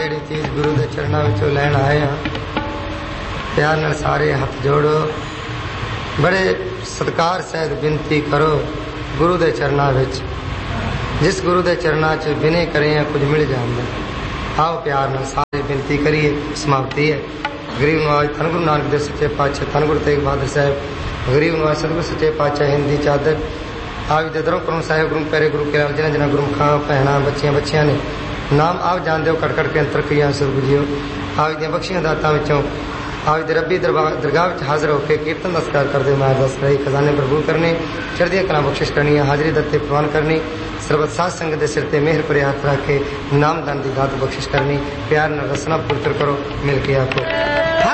ਜਿਹੜੀ ਚੀਜ਼ ਗੁਰੂ ਦੇ ਚਰਨਾਂ ਵਿੱਚੋਂ ਲੈਣ ਆਏ ਹਾਂ, ਪਿਆਰ ਨਾਲ ਸਾਰੇ ਹੱਥ ਜੋੜੋ, ਬੜੇ ਸਤਿਕਾਰ ਸਹਿਤ ਬੇਨਤੀ ਕਰੋ ਗੁਰੂ ਦੇ ਚਰਨਾਂ ਵਿੱਚ। ਜਿਸ ਗੁਰੂ ਦੇ ਚਰਨਾਂ 'ਚ ਬਿਨੇ ਕਰੇ ਕੁਝ ਮਿਲ ਜਾਂਦਾ। ਆਓ ਪਿਆਰ ਨਾਲ ਸਾਰੇ ਬੇਨਤੀ ਕਰੀਏ। ਸਮਾਪਤੀ ਹੈ। ਗਰੀਬ ਨਵਾਜ ਧੰਨ ਗੁਰੂ ਨਾਨਕ ਦੇਵ ਸੱਚੇ ਪਾਤਸ਼ਾਹ, ਧੰਨ ਗੁਰੂ ਤੇਗ ਬਹਾਦਰ ਸਾਹਿਬ, ਗਰੀਬ ਨਵਾਜ ਸਤਿਗੁਰੂ ਸੱਚੇ ਪਾਤਸ਼ਾਹ ਹਿੰਦੀ ਚਾਦਰ ਆਪ ਦੇ ਦਰੋਂ ਕਰਮ ਸਾਹਿਬ ਗੁਰੂ ਪਿਆਰੇ ਗੁਰੂ ਕੇ ਜਿਨ੍ਹਾਂ ਜਿਨ੍ਹਾਂ ਗੁਰਮੁਖਾਂ ਭੈਣਾਂ ਬੱਚਿਆਂ ਨੇ ਨਾਮ ਆਪ ਜਾਣਦੇ ਹੋ, ਕਟ ਕੇ ਅੰਤਰ ਕਈਆਂ ਸੁਰਗ ਜੀਓ। ਆਪ ਦੀਆਂ ਬਖਸ਼ੀਆਂ ਦਾਤਾਂ ਵਿੱਚੋਂ ਆਪ ਦੇ ਰੱਬੀ ਦਰਗਾਹ ਵਿੱਚ ਹਾਜ਼ਰ ਹੋ ਕੇ ਕੀਰਤਨ ਨਮਸਕਾਰ ਕਰਦੇ ਮੈਂ ਅਰਦਾਸ ਕਰਾਈ। ਖਜ਼ਾਨੇ ਪ੍ਰਭੂ ਕਰਨੇ, ਚੜ੍ਹਦੀਆਂ ਕਲਾਂ ਬਖਸ਼ਿਸ਼ ਕਰਨੀ, ਹਾਜ਼ਰੀ ਦਿੱਤੇ ਪ੍ਰਵਾਨ ਕਰਨੀ, ਸਰਬਤ ਸਾਧ ਸੰਗਤ ਦੇ ਸਿਰ ਤੇ ਮਿਹਰ ਭਰੇ ਹੱਥ ਰੱਖ ਕੇ ਨਾਮਦਾਨ ਦੀ ਦਾਤ ਬਖਸ਼ਿਸ਼ ਕਰਨੀ। ਪਿਆਰ ਨਾਲ ਰਸਨਾ ਪਵਿੱਤਰ ਕਰੋ, ਮਿਲ ਕੇ ਆਖੋ।